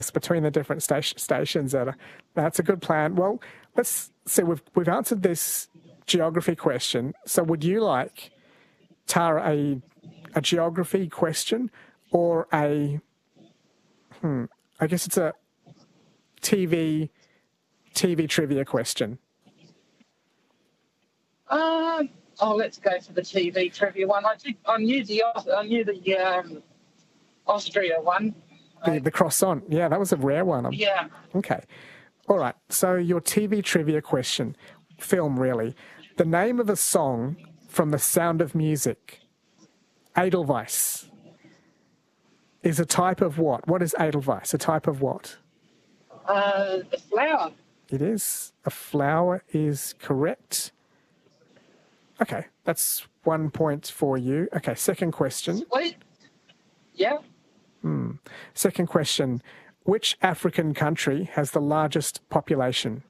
between the different stations. That's a good plan. Well, let's see. We've answered this geography question. So would you like, Tara, a geography question or I guess it's a TV trivia question? Let's go for the TV trivia one. I knew the Austria one. The croissant. Yeah, that was a rare one. Yeah. Okay. All right. So your TV trivia question, film really. The name of a song from The Sound of Music, Edelweiss, is a type of what? What is Edelweiss? A type of what? A flower. It is. A flower is correct. Okay, that's 1 point for you. Okay, second question. Sweet. Yeah. Second question. Which African country has the largest population?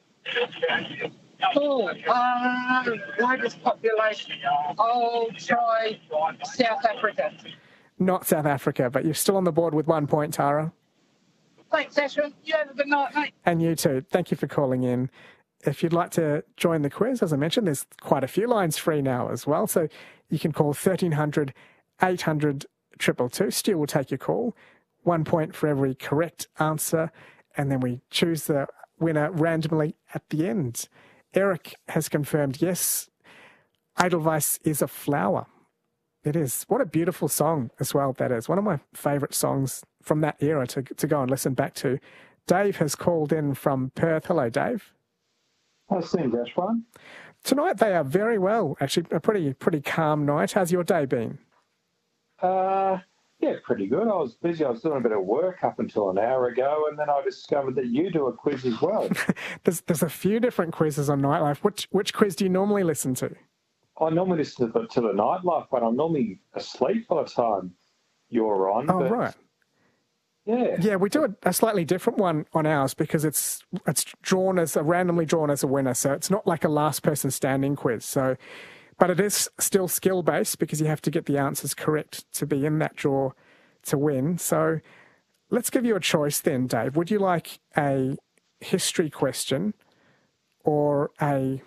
Largest population. I'll try South Africa. Not South Africa, but you're still on the board with 1 point, Tara. Thanks, Asher. You have a good night, mate. And you too. Thank you for calling in. If you'd like to join the quiz, as I mentioned, there's quite a few lines free now as well. So you can call 1300 800 222. Stu will take your call. 1 point for every correct answer. And then we choose the winner randomly at the end. Eric has confirmed, yes, Edelweiss is a flower. It is. What a beautiful song as well that is. One of my favourite songs from that era to go and listen back to. Dave has called in from Perth. Hello, Dave. How's things, Ashwan? Tonight they are very well. Actually, a pretty calm night. How's your day been? Yeah, pretty good. I was busy. I was doing a bit of work up until an hour ago, and then I discovered that you do a quiz as well. There's a few different quizzes on Nightlife. Which quiz do you normally listen to? I normally listen to the Nightlife, but I'm normally asleep by the time you're on. Oh, right. Yeah, we do a slightly different one on ours because it's randomly drawn as a winner, so it's not like a last person standing quiz. So, but it is still skill based because you have to get the answers correct to be in that draw to win. So, let's give you a choice then, Dave. Would you like a history question or a?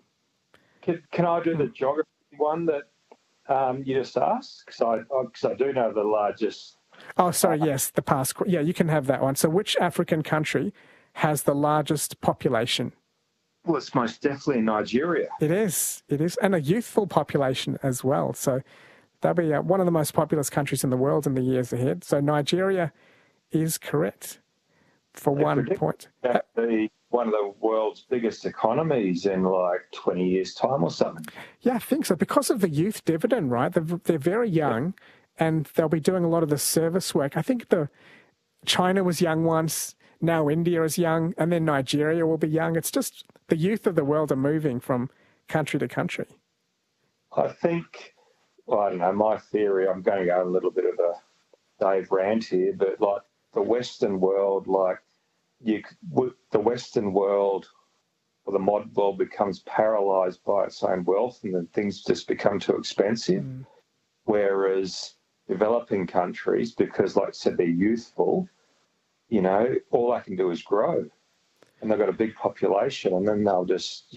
Can I do the geography one that you just asked? Because I do know the largest. Oh, sorry, yes, the past. Yeah, you can have that one. So which African country has the largest population? Well, it's most definitely Nigeria. It is. And a youthful population as well. So that'll be one of the most populous countries in the world in the years ahead. So Nigeria is correct for 1 point. That'd be one of the world's biggest economies in like 20 years' time or something. Yeah, I think so. Because of the youth dividend, right? They're very young. Yeah. And they'll be doing a lot of the service work. I think China was young once, now India is young, and then Nigeria will be young. It's just the youth of the world are moving from country to country. I think, well, I don't know, my theory, I'm going to go a little bit of a Dave rant here, but like the Western world, the Western world or the modern world becomes paralysed by its own wealth and then things just become too expensive. Whereas developing countries, because like I said, they're youthful, all they can do is grow. And they've got a big population and then they'll just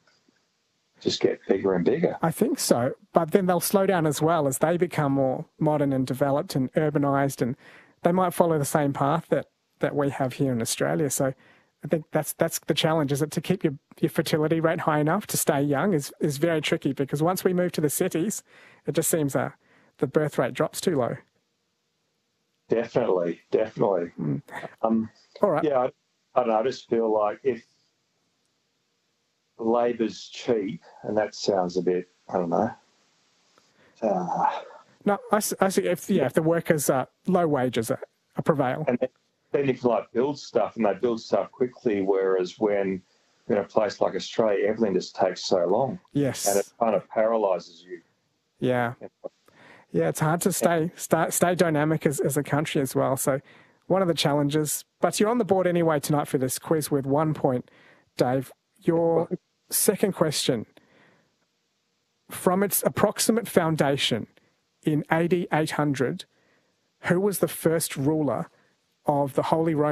get bigger and bigger. I think so. But then they'll slow down as well as they become more modern and developed and urbanised, and they might follow the same path that we have here in Australia. So I think that's the challenge, is that to keep your fertility rate high enough to stay young is very tricky, because once we move to the cities, it just seems the birth rate drops too low. Definitely. All right. Yeah, I don't know. I just feel like if labour's cheap, and that sounds a bit, I don't know. No, I see. If the workers are low wages prevail. And then you can build stuff, and they build stuff quickly, whereas when in a place like Australia, everything just takes so long. Yes. And it kind of paralyses you. Yeah. Yeah, it's hard to stay dynamic as a country as well. So one of the challenges. But you're on the board anyway tonight for this quiz with 1 point, Dave. Your second question. From its approximate foundation in AD 800, who was the first ruler of the Holy Roman